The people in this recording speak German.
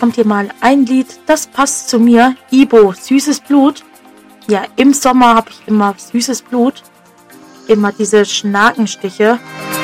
kommt hier mal ein Lied, das passt zu mir. Ibo, süßes Blut. Ja, im Sommer habe ich immer süßes Blut. Immer diese Schnakenstiche.